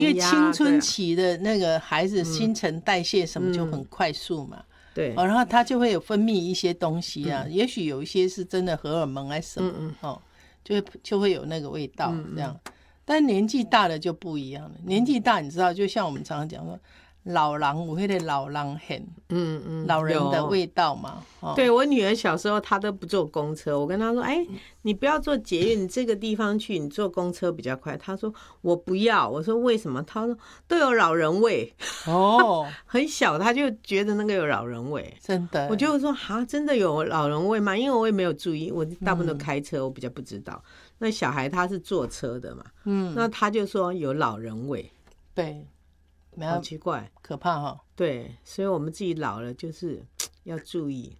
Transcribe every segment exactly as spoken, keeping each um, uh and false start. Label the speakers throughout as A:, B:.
A: 因为青春期的那个孩子新陈代谢什么就很快速嘛，
B: 对、
A: 哦，然后他就会有分泌一些东西啊，嗯、也许有一些是真的荷尔蒙还是什么，嗯嗯哦，就会就会有那个味道这样。嗯嗯，但年纪大了就不一样了，年纪大你知道，就像我们常常讲说。老人有那个老人很，嗯嗯，老人的味道嘛。
B: 哦、对，我女儿小时候她都不坐公车，我跟她说：“哎，你不要坐捷运，这个地方去，你坐公车比较快。”她说：“我不要。”我说：“为什么？”她说：“都有老人味。”哦，很小她就觉得那个有老人味，
A: 真的。
B: 我就说：“哈，真的有老人味吗？”因为我也没有注意，我大部分都开车，嗯、我比较不知道。那小孩他是坐车的嘛，嗯，那他就说有老人味，
A: 对。
B: 好奇怪，
A: 可怕哈、哦！
B: 对，所以我们自己老了就是要注意。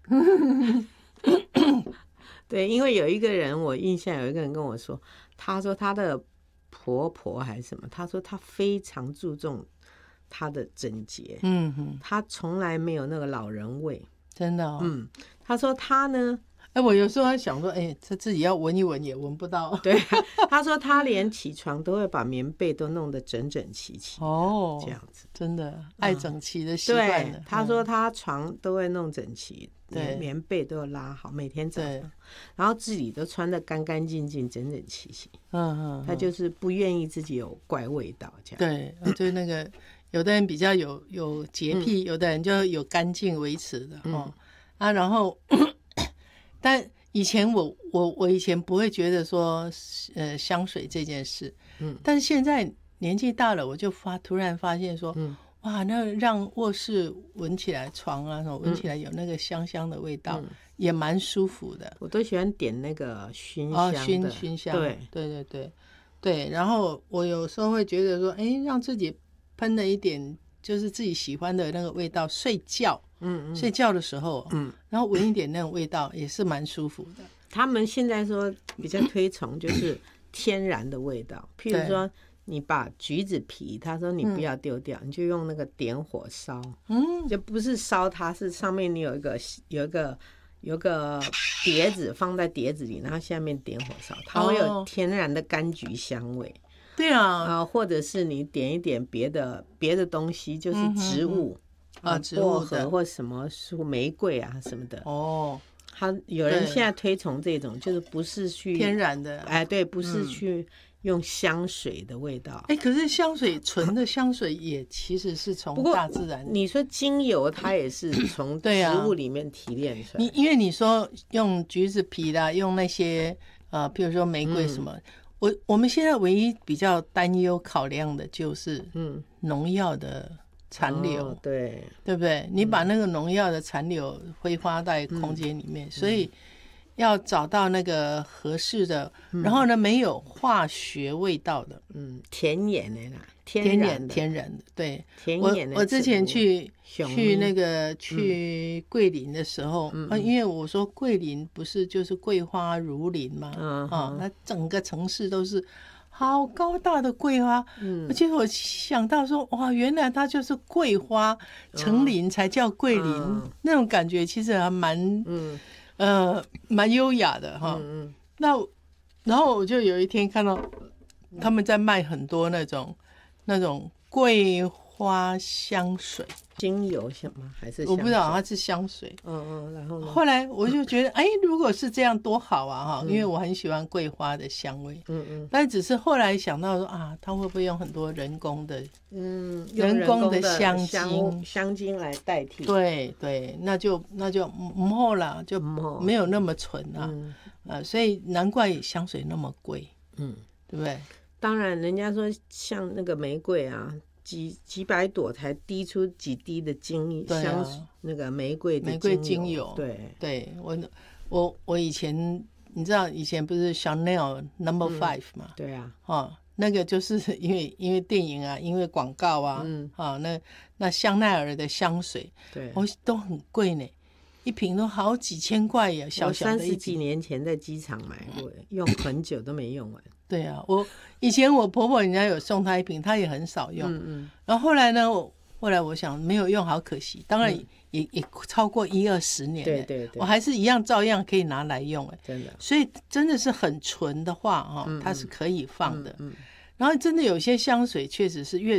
B: 对，因为有一个人，我印象有一个人跟我说，他说他的婆婆还是什么，他说他非常注重他的整洁，嗯哼，他从来没有那个老人味，
A: 真的、哦，
B: 嗯，他说他呢。
A: 哎，我有时候还想说，哎，他自己要闻一闻也闻不到。
B: 对，他说他连起床都会把棉被都弄得整整齐齐。哦，这样子，
A: 真的爱整齐的习惯了。
B: 对，他说他床都会弄整齐，对，棉被都要拉好，每天早上，然后自己都穿得干干净净、整整齐齐。嗯嗯，他就是不愿意自己有怪味道，这样。
A: 对，就那个有的人比较有有洁癖，嗯、有的人就有干净维持的哦、嗯、啊，然后。但以前我我我以前不会觉得说呃香水这件事，嗯，但是现在年纪大了，我就发突然发现说，嗯，哇，那让卧室闻起来床啊什么闻起来有那个香香的味道，嗯、也蛮舒服的。
B: 我都喜欢点那个熏香的，
A: 哦，熏熏香，
B: 对
A: 对对对对。然后我有时候会觉得说，哎，让自己喷了一点就是自己喜欢的那个味道，睡觉。嗯，睡觉的时候，嗯，然后闻一点那种味道也是蛮舒服的。
B: 他们现在说比较推崇就是天然的味道，譬如说你把橘子皮，他说你不要丢掉，嗯、你就用那个点火烧，嗯，就不是烧它，是上面你有一个有一个有个碟子放在碟子里，然后下面点火烧，它会有天然的柑橘香味。哦、
A: 对啊，
B: 呃，或者是你点一点别的别的东西，就是植物。嗯哼哼
A: 啊，
B: 薄荷或什么树玫瑰啊什么的哦，他有人现在推崇这种，就是不是去
A: 天然的，
B: 哎，对，不是去用香水的味道。
A: 哎、嗯，可是香水纯的香水也其实是从大自然。
B: 你说精油，它也是从植物里面提炼出来。
A: 你、啊、因为你说用橘子皮啦，用那些呃，譬如说玫瑰什么，嗯、我我们现在唯一比较担忧考量的就是嗯农药的。残留、
B: 哦、对
A: 对不对？你把那个农药的残留挥发在空间里面，嗯、所以要找到那个合适的，嗯、然后呢没有化学味道的，
B: 嗯，天然的啦，
A: 天然的天然的，对。
B: 天然的。
A: 我我之前去去那个去桂林的时候，嗯、啊，因为我说桂林不是就是桂花如林嘛，嗯、啊，那整个城市都是。好高大的桂花，嗯，而且我想到说，哇，原来它就是桂花成林才叫桂林，嗯、那种感觉其实还蛮，嗯，呃，蛮优雅的哈。嗯嗯。那然后我就有一天看到他们在卖很多那种那种桂花香水。
B: 精油什么还是
A: 我不知道，它是香水。
B: 嗯嗯，然后呢？
A: 后来我就觉得，哎，如果是这样多好啊哈！因为我很喜欢桂花的香味。嗯嗯。但只是后来想到说啊，它会不会用很多人工的，
B: 嗯，
A: 人工的香精
B: 香精来代替？
A: 对对，那就那就唔好啦，就没有那么纯啊。嗯。呃，所以难怪香水那么贵。嗯，对不对？
B: 当然，人家说像那个玫瑰啊。几几百朵才滴出几滴的精
A: 对、啊、
B: 香，那个玫瑰的
A: 玫瑰精油，
B: 对
A: 对，我我我以前你知道以前不是 Chanel Number Five 嘛、嗯？
B: 对啊，
A: 哦，那个就是因为因为电影啊，因为广告啊，嗯，啊、哦，那那香奈儿的香水，
B: 对，
A: 哦都很贵呢，一瓶都好几千块呀，小小的一瓶。
B: 我三十几年前在机场买过，用很久都没用完。
A: 对啊，我以前我婆婆人家有送她一瓶，她也很少用。嗯嗯。然后后来呢，我后来我想没有用好可惜，当然也、嗯、也超过一二十年了。
B: 对对对。
A: 我还是一样照样可以拿来用哎。
B: 真的。
A: 所以真的是很纯的话哈、哦，它是可以放的。
B: 嗯嗯。
A: 然后真的有些香水确实是越